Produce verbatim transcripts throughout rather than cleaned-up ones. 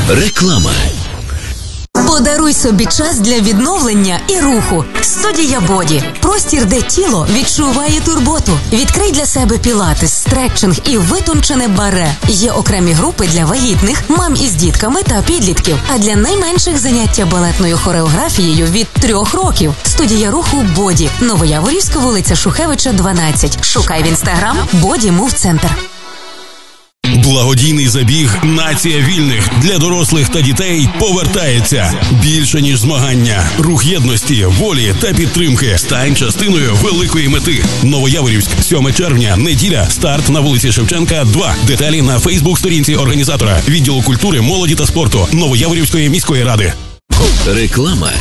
Реклама. Подаруй собі час для відновлення і руху. Студія Боді. Простір, де тіло відчуває турботу. Відкрий для себе пілатес, стретчинг і витончене баре. Є окремі групи для вагітних, мам із дітками та підлітків. А для найменших заняття балетною хореографією від трьох років. Студія руху Боді. Новояворівська, вулиця Шухевича, дванадцять. Шукай в інстаграм Боді Мув Центр. Благодійний забіг «Нація вільних» для дорослих та дітей повертається. Більше, ніж змагання. Рух єдності, волі та підтримки. Стань частиною великої мети. Новояворівськ, сьоме червня, неділя. Старт на вулиці Шевченка, два. Деталі на фейсбук-сторінці організатора. Відділу культури, молоді та спорту Новояворівської міської ради. Реклама.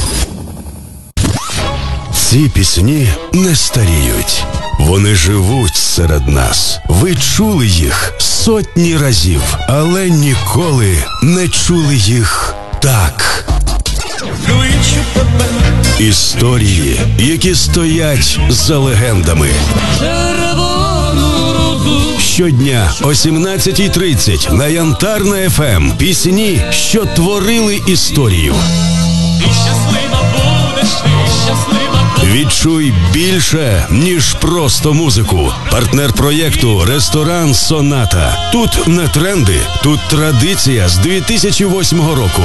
Ці пісні не старіють. Вони живуть серед нас. Ви чули їх сотні разів, але ніколи не чули їх так. Історії, які стоять за легендами. Щодня о сімнадцятій тридцять на Янтарна еф ем пісні, що творили історію. Відчуй більше, ніж просто музику. Партнер проєкту «Ресторан Соната». Тут не тренди, тут традиція з дві тисячі восьмого року.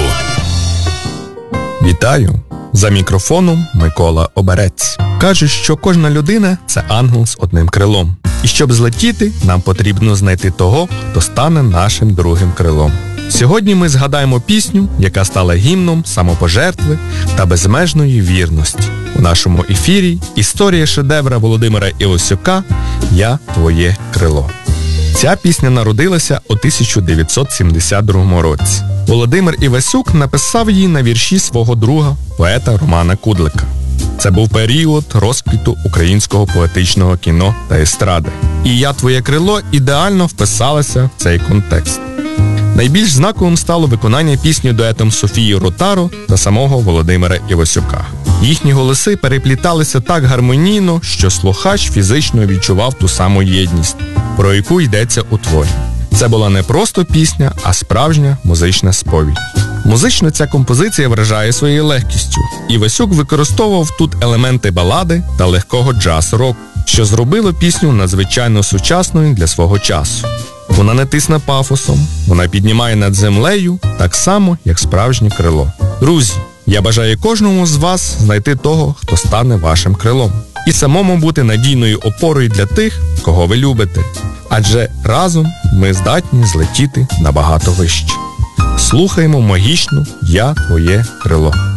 Вітаю! За мікрофоном Микола Оберець. Кажуть, що кожна людина – це ангел з одним крилом. І щоб злетіти, нам потрібно знайти того, хто стане нашим другим крилом. Сьогодні ми згадаємо пісню, яка стала гімном самопожертви та безмежної вірності. У нашому ефірі історія шедевра Володимира Івасюка «Я твоє крило». Ця пісня народилася у тисяча дев'ятсот сімдесят другому році. Володимир Івасюк написав її на вірші свого друга, поета Романа Кудлика. Це був період розквіту українського поетичного кіно та естради. І «Я твоє крило» ідеально вписалася в цей контекст. Найбільш знаковим стало виконання пісні дуетом Софії Ротару та самого Володимира Івасюка. Їхні голоси перепліталися так гармонійно, що слухач фізично відчував ту саму єдність, про яку йдеться у творі. Це була не просто пісня, а справжня музична сповідь. Музично ця композиція вражає своєю легкістю. Івасюк використовував тут елементи балади та легкого джаз-року, що зробило пісню надзвичайно сучасною для свого часу. Вона не тисне пафосом, вона піднімає над землею так само, як справжнє крило. Друзі, я бажаю кожному з вас знайти того, хто стане вашим крилом. І самому бути надійною опорою для тих, кого ви любите. Адже разом ми здатні злетіти набагато вище. Слухаємо магічну «Я твоє крило».